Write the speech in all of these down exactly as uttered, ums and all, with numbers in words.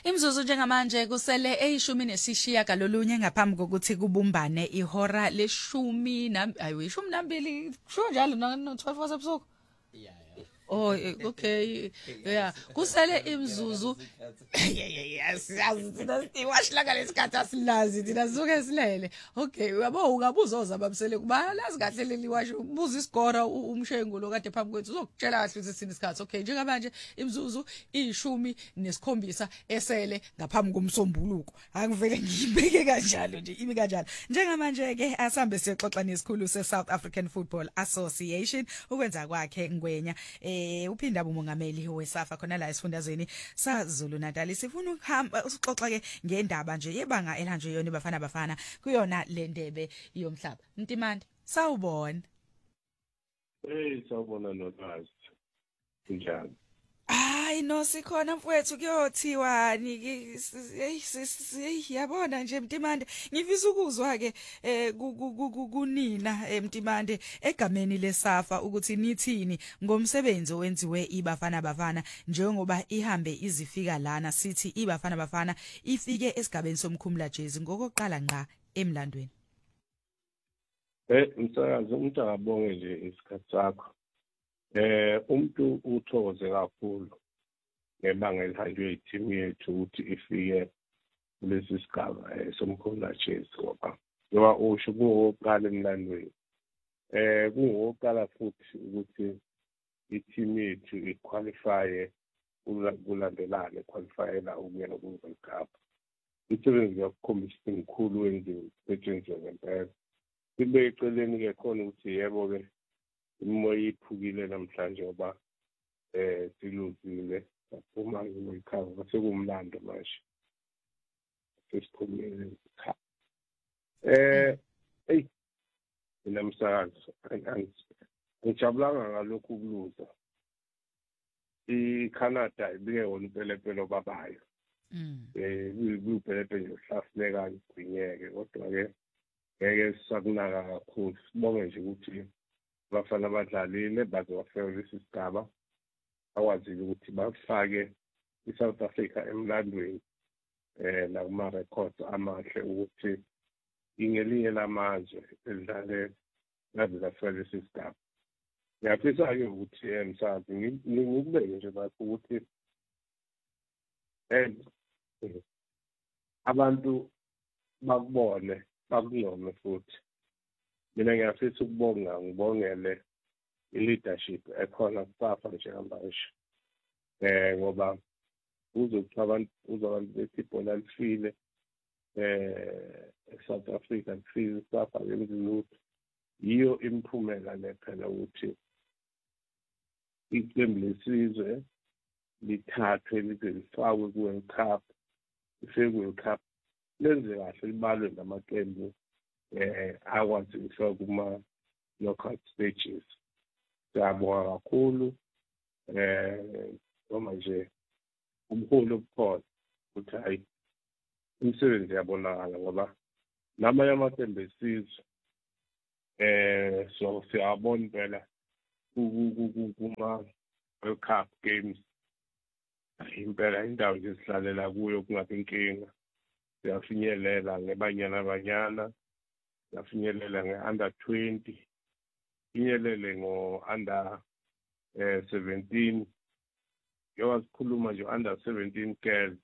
Imzuzu njengamanje kusele eyishumi nesishiya galolunye ngaphambi kokuthi kubumbane ihora leshumi na ayi ishumi nambili sho njalo no twelve wasebusuku. Oh okay yeah kusele imzuzu yeah yeah yes siyazi washlaka lesikhathi asilazi thina suke silele okay uyabo ungabuzoza babisele kuba lazi kahle leli washo ubuza isikora umshengu lo kade phambi kwethu uzokutshela kahle ukuthi sini isikhathi okay njengamanje imzuzu ishumi nesikhombisa esele ngaphambi komsombuluko angivele ngibeke kanjalo nje imi kanjalo njengamanje ke asambe sixoxa nesikhulu se South African Football Association ukwenza kwakhe ngwenya eh uphinda umongameli weSAFA khona la esifundazweni saZulu Natal sifuna ukuhamba usixoxa ke ngendaba nje yebanga elanje yona bafana bafana kuyona le ndebe yomhlaba Ntimandi sawubona hey sawubona nolwazi njani Hayi no sikhona mfowethu kuyothiwani hey yabona nje Mtimande ngifisa ukuzwa ke kunina Mtimande egameni leSAFA ukuthi nithini ngomsebenzi owenziwe iBafana Bafana njengoba ihambe izifika lana sithi iBafana Bafana ifike esigabeni somkhumula jezi ngokuqala nqa emlandweni Eh msakazi umuntu akabonge nje isikhathi sakho Eh umuntu uthokoze kakhulu ngebanga elihanjwe i-team yethu ukuthi ifike kulesi sigaba somkhumula jezi ngoba ngoba usho kungoqala emlandweni eh kungoqala futhi ukuthi i-team yethu iqualify ukulandelana qualify la ukuyena ku-World Cup isebenzi yakukhombisa inkulu wenziwe setshenziswa ngempela sibe eceleni ke khona ukuthi yebo ke imoya iphukile namhlanje ngoba eh siluzile uma ngiyikhava sekumlando manje sesikhulumile eh hey namsakazi ngijabulanga ngalokhu ukuluza iCanada ibike wona impelepelo babayo eh kuyipelepelo nje uhlasileka igcinyeke kodwa ke ngeke sakunaka kakhulu sibonge nje ukuthi bafana abadlalile baze bafika lesi sigaba akwazile ukuthi bafake iSouth Africa emlandweni eh la kuma records amahle ukuthi ingelinye lamazwe elidlale ngabe lafika lesi sigaba ngiyafisa ke ukuthi emsazi ngikubeke nje lapho ukuthi eh abantu bakubone bakunome futhi mina ngiyafisa ukubonga ngibongele i-leadership ekhona kuSAFA njengamanje eh ngoba uzokuthi abantu uzabantu besibhola lifile eh eSouth Africa lifile SAFA yemzuluthi yiyo imphumela lephela ukuthi iqembu lesizwe lithathwe lize lifakwe ku-World Cup ifike ku-World Cup lenze kahle libalwe namaqembu eh akwazi ukufika kuma knockout stages siyabonga kakhulu eh noma nje umholi obukhona ukuthi hayi umsebenzi yabonakala ngoba namanye amaqembu esizwe eh so siyabona impela kuma World Cup games impela indawo nje sihlalela kuyo kungabi inkinga siyafinyelela ngebanyana banyana siyafinyelela nge-under twenty finyelele ngo-under eh seventeen yoba sikhuluma nje under seventeen girls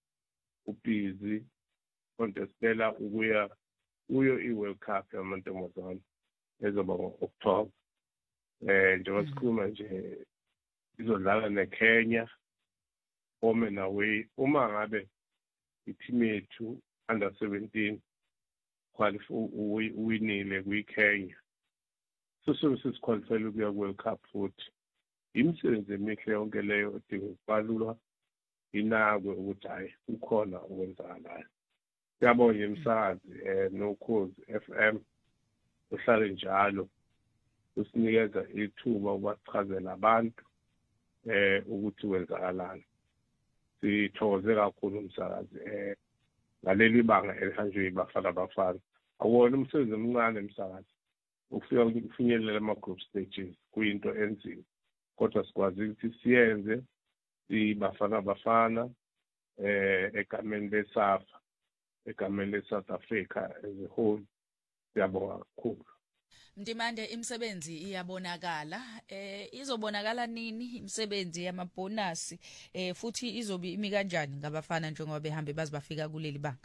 ubhizi contestela ukuya kuyo i-World Cup yamantombazane ezoba ngo-October eh njengoba sikhuluma nje izodlala neKenya home and away uma ngabe i-team yethu under seventeen qualify uwinile kwiKenya so so sisiqualify ukuya ku-World Cup futhi imisebenzi emihle yonke leyo edinga ukubalulwa inakwe ukuthi hayi ukhona okwenzakalayo siyabonga emsakazi eh noKhozi F M uhlale njalo usinikeza ithuba ukubachazela abantu eh ukuthi wenzakalani sithokoze kakhulu umsakazi eh ngaleli banga elihanjwe iBafana Bafana awona umsebenzi omncane umsakazi ukufika ukufinyelela ama group stages kuyinto enzima kodwa sikwazi ukuthi siyenze iBafana Bafana eh egameni leSAFA egameni leSouth Africa as a whole siyabonga kakhulu. Mtimande imisebenzi iyabonakala eh izobonakala nini imisebenzi yamabonus eh futhi izobe imi kanjani ngabafana njengoba behambe baze bafika kuleli banga.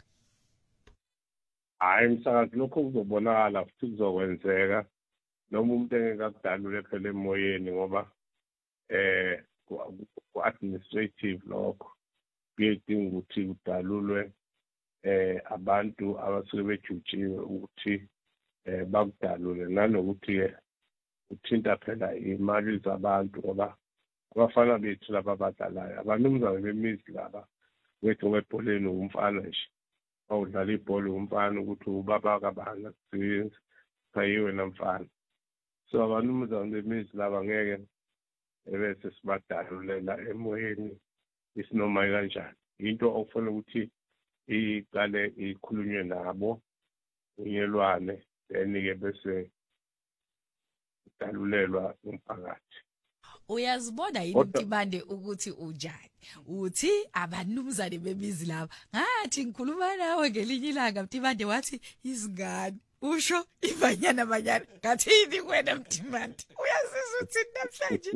Hayi msakazi lokho kuzobonakala futhi kuzokwenzeka noma umuntu engekakudalule phela emoyeni ngoba eh ku administrative lokho kuyedinga ukuthi kudalulwe eh abantu abasuke bejutshiwe ukuthi eh bakudalule nanokuthi uthinta phela imali zabantu ngoba abafana bethu laba abadalayo abanumzana bemizi laba wethu webholeni umfana nje awudlala ibhola umfana ukuthi ubaba kabana kusebenza sayiwe namfana so abanumzana bemizi laba ngeke ebese sibadalulela emoyeni isinoma kanjani into okufanele ukuthi iqale ikhulunywe nabo unyelwane then-ke bese dalulelwa umphakathi. Uyazibona yini Mtimande ukuthi unjani uthi abanumzane bemizi laba ngathi ngikhuluma nawe ngelinye ilanga Mtimande wathi izingane usho ibanyana banyana ngathini wena Mtimande uyazizwa uthi namhlanje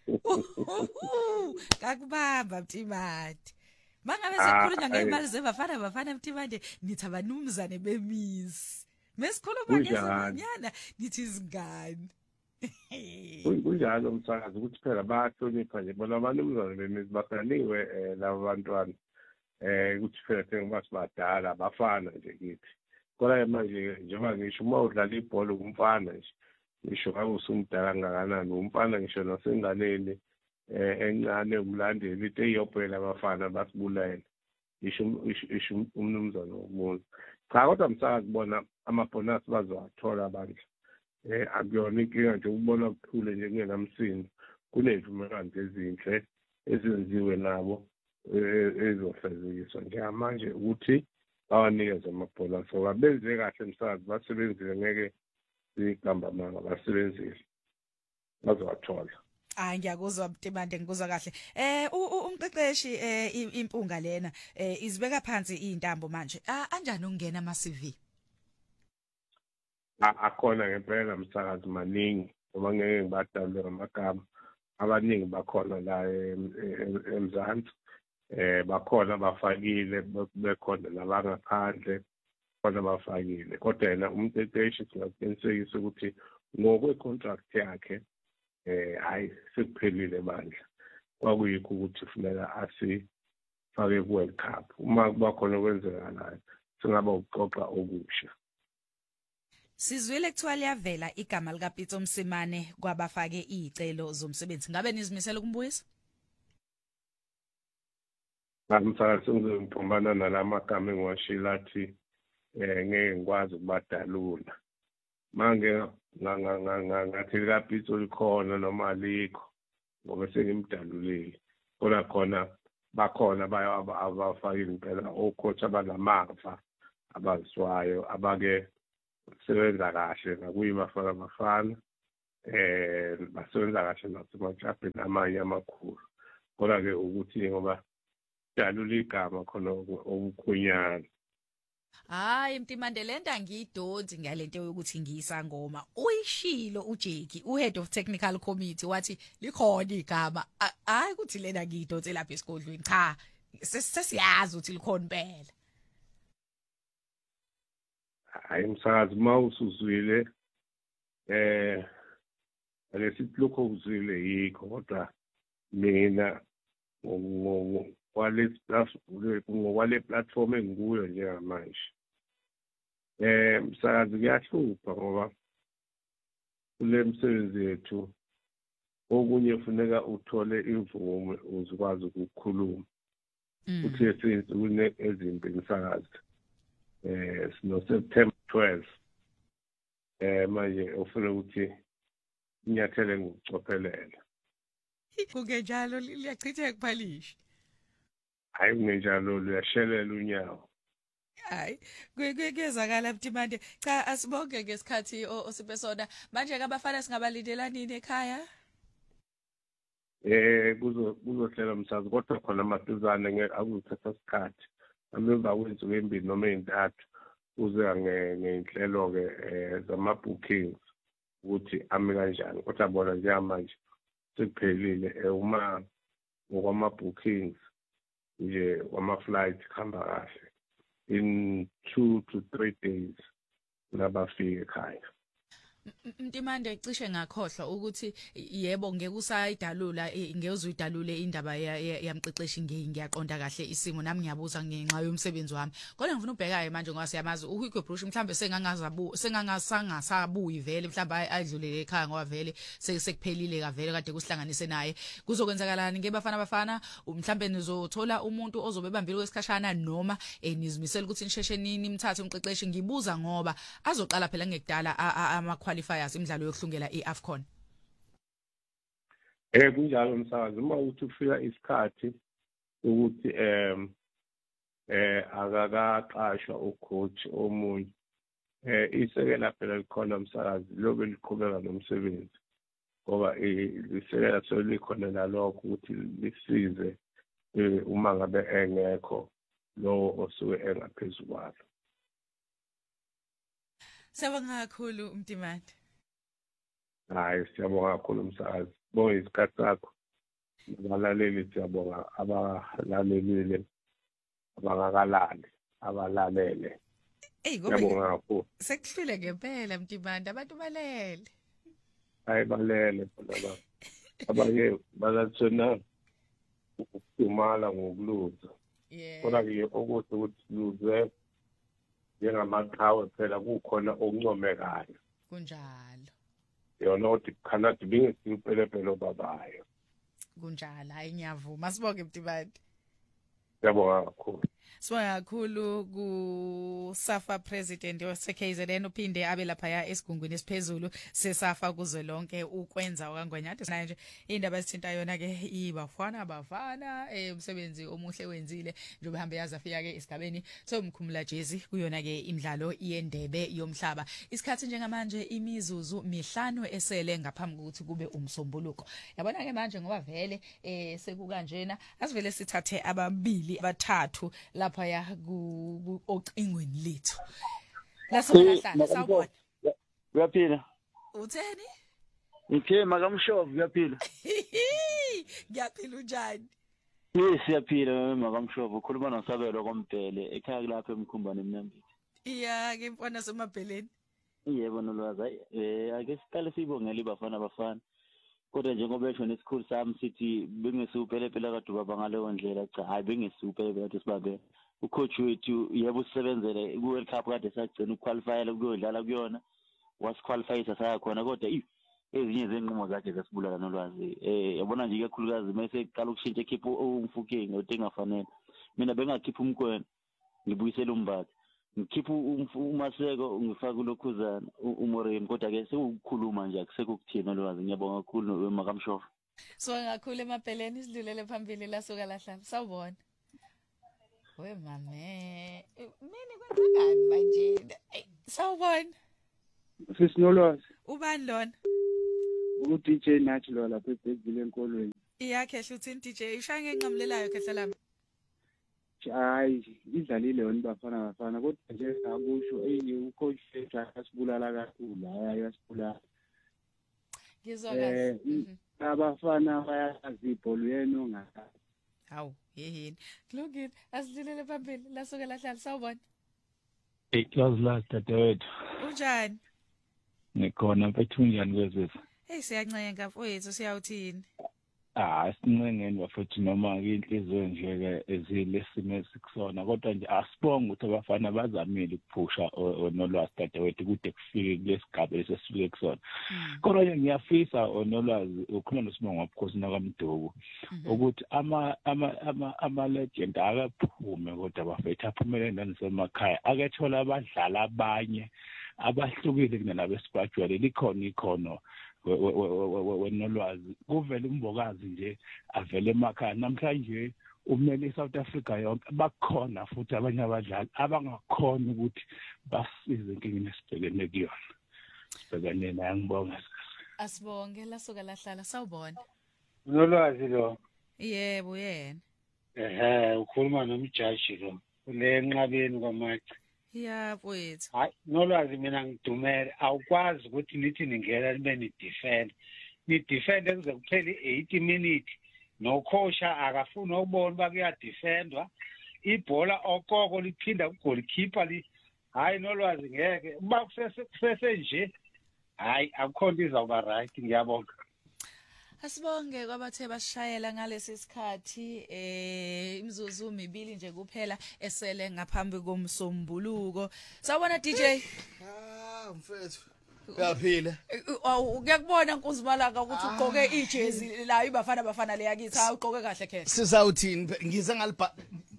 kakubamba Mtimande mangabe sikhuluma ngemali zebafana bafana Mtimande nithi abanumzane bemizi mesikhuluma ngezinganyana nithi izingane. Kunjalo umsakazi ukuthi phela bayahlonipha nje bona abanumzane bemizi basaniwe laba bantwana eh ukuthi phela sengoba sibadala abafana nje kithi kodwa manje njengoba ngisho uma udlala ibhola umfana nje ngisho awusumdala kangakanani umfana ngisho nasenganeni eh encane umlandeli into eyopela abafana basibulayela ngisho ngisho umnumzane womuntu cha kodwa msakazi bona amabonus bazowathola abantu eh akuyona inkinga nje ukubona kuthule nje kungenamsindo kunezivumelwano ezinhle ezenziwe nabo ezofezekiswa njengamanje ukuthi bawanikeze amabhola so babenze kahle msakazi basebenzile ngeke sigamba manga basebenzile bazowathola. Hayi ngiyakuzwa Mtimande ngikuzwa kahle. Eh umqeqeshi eh impunga lena eh izibeka phansi izintambo manje. Anjani ukungena ama C V? Akhona ngempela msakazi maningi ngoba ngeke ngibadalule amagama abaningi bakhona la eMzansi eh bakhona bafakile bekhona labangaphandle khona bafakile kodwa yena umqeqeshi singaqiniseka ukuthi ngokwe contract yakhe eh hayi sekuphelile bandla kwakuyikho ukuthi kufuneka asifake ku World Cup uma kuba khona okwenzekalayo singaba uxoxa okusha. Sizwile kuthiwa liyavela igama lika Pitso Msimane kwabafake izicelo zomsebenzi ngabe nizimisela ukumbuyisa? Ngamsakazi ngizomthombana nalamagama engiwashila athi eh ngeke ngikwazi ukubadalula manje ngathi lika Pitso likhona noma alikho ngoba sengimdalulile kodwa khona bakhona bayo abafakile impela ocoach abanamava abazwayo abake sebenza kahle ngakuyibafana abafana eh basebenza kahle nasemajabheni amanye amakhulu kodwa ke ukuthi ngoba dalula igama khona okukhunyana. Hayi Mtimande lenta ngiyidonsi ngalento yokuthi ngiyisangoma uyishilo uJeki uhead of technical committee wathi likhona igama hayi ukuthi lena ngiyidonse lapha esigodlweni cha sesiyazi ukuthi likhona impela. Hayi msakazi mawusuzwile eh lesithi lokho uzwile yikho kodwa mina ngokwale ngokwale platform engikuyo njengamanje eh msakazi kuyahlupha ngoba kule msebenzi yethu okunye kufuneka uthole imvume uzikwazi ukukhuluma uthi esinsukwini ezimbi msakazi eh sino September twelfth eh manje ufuna ukuthi inyathele ngokucophelela kungenjalo liyachitheka kuphalisha hayi kungenjalo liyashelela unyawo hayi kuyezakala Mtimande cha asibonge ngesikhathi osipesona manje ke abafana singabalindelani ekhaya eh kuzo kuzohlela umsazi kodwa khona amaduzane ngeke akuzothatha isikhathi amemba kwensuku embili noma ezintathu uze ngenhlelo ke zama bookings ukuthi ame kanjani kodwa bona njengamanje sekuphelile uma ngokwama bookings nje wama flight khamba kahle in two to three days labafika ekhaya. Mntimande cishe ngakhohlwa ukuthi yebo ngeke usayidalula ngezuyidalule indaba yamqeqeshi ngiyaqonda kahle isimo nami ngiyabuza ngenxa yomsebenzi wami kodwa ngifuna ubhekayo manje ngoba siyamazi uHugo Bruce mhlambe sengangazabu sengangasangasabuyi vele mhlambe ayidlulele ekhaya ngoba vele sekuphelile ka vele kade kusihlanganise naye kuzokwenzakalani ngebafana bafana mhlambe nizothola umuntu ozobe bambile kwesikhashana noma enizimisela ukuthi nisheshe nini imthathe umqeqeshi ngibuza ngoba azoqala phela ngekudala ama qualifiers imidlalo yokuhlungela iAfcon. Eh kunjalo umsakazi uma uthi ufika isikhathi ukuthi em eh akakaqashwa ucoach omunye eh isekela phela likhona umsakazi lobe liqhubeka nomsebenzi ngoba isekela selikhona nalokho ukuthi lisize uma ngabe engekho lo osuke engaphezulu kwalo. Siyabonga kakhulu Mtimande. Hayi siyabonga kakhulu umsakazi. Bonke isikhathi sakho. Abalaleli siyabonga abalalelile abangakalali abalalele. Ey ngoba siyabonga kakhulu. Sekuhlule ngempela Mtimande abantu balele. Hayi balele phela. Abanye balathona ukumala ngokuluza. Yeah. Kodwa ke ukuthi ukuthi luze njengamaqhawe phela kukhona okuncomekayo kunjalo yona ukuthi cannot be impelempelo babayo kunjalo hayi ngiyavuma sibonke Mtimande siyabonga kakhulu sibonga kakhulu ku SAFA president wase K Z N uphinde abe lapha ya esigungwini esiphezulu seSAFA kuze lonke ukwenza okangwenyathi manje indaba esithinta yona ke ibafana bafana umsebenzi omuhle wenzile njobe hambe yaza afika ke esigabeni somkhumula jezi kuyona ke imidlalo iyendebe yomhlaba isikhathi njengamanje imizuzu mihlanu esele ngaphambi kokuthi kube umsombuluko yabona ke manje ngoba vele eh sekukanjena asivele sithathe ababili abathathu lapha ya ku ocingweni lethu lasokuhlala sawubona uyaphila utheni ngithe makamshovu uyaphila ngiyaphila unjani yes siyaphila makamshovu ukhuluma noSabelo koMbhele ekhaya lapha emkhumbane eMnambithi iya ke mfana semabheleni yebo nolwazi eh ake siqale sibongela ibafana abafana kodwa njengoba esho nesikhulu sami sithi bengesupele phela kade ubaba ngaleyo ndlela cha hayi bengesupele kade sibabe ucoach wethu yebo usebenzele ku World Cup kade sagcina ukuqualifyela kuyodlala kuyona wasiqualifyisa saya khona kodwa ezinye zenqumo zakhe zasibulala nolwazi eh yabona nje ikakhulukazi mase eqala ukushintsha ekhipha umfukeng otengafanele mina bengakhipha umkwena ngibuyisela umbatha ngikhipha umaseko ngifaka ulokhuzana umorem kodwa ke sekukhuluma nje akusekukuthina lwazi ngiyabonga kakhulu makamshofu so ngakhulu emabheleni sidlulele phambili lasuka lahlala sawubona we mame mina kwenzakani manje sawubona sisinolwazi ubani lona u D J nathi lo lapha eBhekile enkolweni iyakhe hluthini D J ishaya ngenqamlelayo khehla lami hayi idlalile wona bafana bafana kodwa nje akusho ey ucoach wethu asibulala kakhulu hayi asibulala ngizwa kahle abafana bayazi ibhola yenu ngaka hawu yini kulungile asidlulele phambili lasuke lahlala sawubona iclose last dadewethu unjani nikhona mfethu unjani kwezwe hey siyancenga mfowethu siyawuthini ah sincengeni bafethu noma ke inhliziyo nje ke ezilesimo esikusona kodwa nje asibonga ukuthi abafana bazamile ukuphusha onolwazi dadewethu kude kufike kulesigaba esesifike kusona kodwa nje ngiyafisa onolwazi ukhuluma noSibongo Bukhosi nakamduku ukuthi ama ama ama legend akaphume kodwa bafethu aphumele endani semakhaya akethola abadlali abanye abahlukile kunalabo esibajwayele likhona ikhono wenolwazi kuvela umbokazi nje avele emakhaya namhlanje umele South Africa yonke bakhona futhi abanye abadlali abangakhona ukuthi basize inkingeni esibhekene kuyona sibhekene naye ngibonga asibonge lasuka lahlala sawubona Unolwazi lo. Yebo yena. Ehhe ukhuluma nomjaji lo. Kule enqabeni kwamacha. Ya mfowethu. Hayi nolwazi mina ngidumele awukwazi ukuthi nithi ningena nibe ni defend. Ni defend kuze kuphele eighty minutes. Nokhosha akafuna ukubona bakuya defendwa. Ibhola okoko liphinda ku-goalkeeper li hayi nolwazi ngeke uba kusese nje hayi akukhona izawuba right ngiyabonga. Asibonge kwabathe bashayela ngalesi sikhathi eh imizuzu mibili nje kuphela esele ngaphambi komsombuluko. Sawubona D J. Ah mfethu. Uyaphila. Ukuyakubona Nkuzimalanga ukuthi ugqoke ijezi la ibafana bafana leyakithi ha ugqoke kahle khe. Sizawuthini ngize ngalibhala.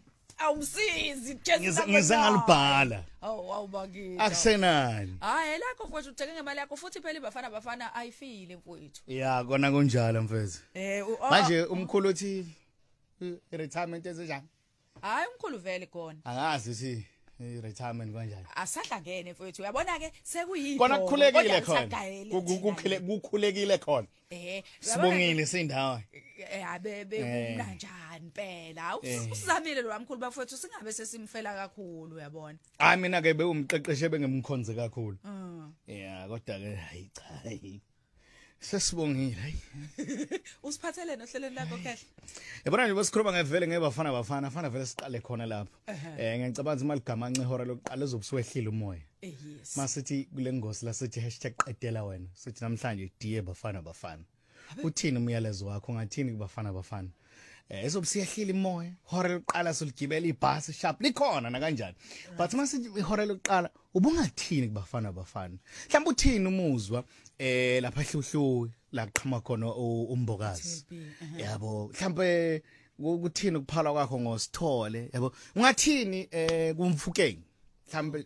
Awumsizi jezi ngize ngalibhala. Awu awubakithi. Akusenani. Hayi lakho mfethu uthenge ngemali yakho futhi phela ibafana bafana ayifile mfethu. Ya kona kunjalo mfethu. Eh manje umkhulu uthi retirement ezenjani? Hayi umkhulu vele khona. Angazi uthi retirement kanjani. Asahlangene mfethu uyabona ke sekuyipho. Kona kukhulekile khona. Kukhule kukhulekile khona. Eh sibongile sindawo. Eh abebe kunanjani phela usizamile lo wamkhulu bafethu singabe sesimfela kakhulu uyabona. Hayi mina ke bewumqeqeshe bengemkhonze kakhulu. Yeah kodwa ke hayi cha. Sesibongile hayi. Usiphathele nohlelweni lakho khehle. Yabona nje besikhuluma ngevele ngebafana bafana afana vele siqale khona lapho. Eh ngiyacabanga imali gamanca ihora lokuqala ezobusiwehlile umoya. Eh yes. Masithi kule ngosi la sithi hashtag qedela wena. Sithi namhlanje diye bafana bafana. Uthini umyalezo wakho ungathini kubafana bafana? Eh ezobusiyehlile imoya. Ihora lokuqala soligibela ibhasi sharp likhona na kanjani. But masithi ihora lokuqala ubungathini kubafana bafana? Mhlawumbe uthini umuzwa eh lapha ehluhluwe la qhama khona umbokazi yabo mhlambe ukuthini ukuphala kwakho ngosithole yabo ungathini eh kumfukeni mhlambe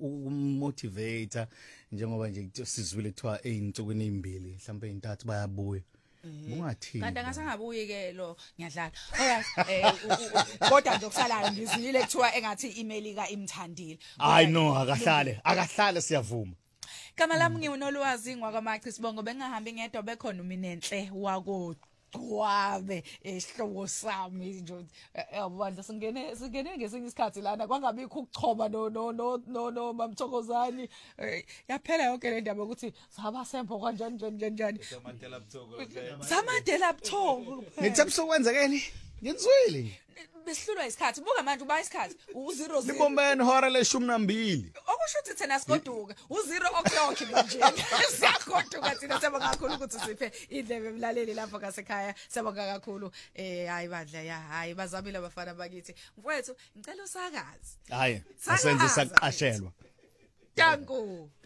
umotivator njengoba nje sizwile kuthiwa einsukwini ezimbili mhlambe intathu bayabuya ungathini kanti angasangabuyi ke lo ngiyadlala eh kodwa nje kusalayo ngizwile kuthiwa engathi email ka imthandile hayi no akahlale akahlale siyavuma. Kama lami ngiwunolwazi ngwakwamachi sibongo bengahambi ngedwa bekhona uminenhle wako Gwabe esihlobo sami nje yabona singene singene ngesinye isikhathi lana kwangabikho ukuchoba no no no no bamthokozani yaphela yonke le ndaba ukuthi sabasembo kanjani njani njani samadela buthoko samadela buthoko ngithi busokwenzekeni ngizwile besihlulwa isikhathi buka manje uba isikhathi u zero zero libombeni hora leshumi nambili okusho ukuthi thina sigoduka u zero o'clock manje siyagoduka thina sebonga kakhulu ukuthi siphe indlebe emlaleli lapha kasekhaya sebonga kakhulu eh hayi badla ya hayi bazamile abafana bakithi mfowethu ngicela usakazi hayi asenze saqashelwa Danko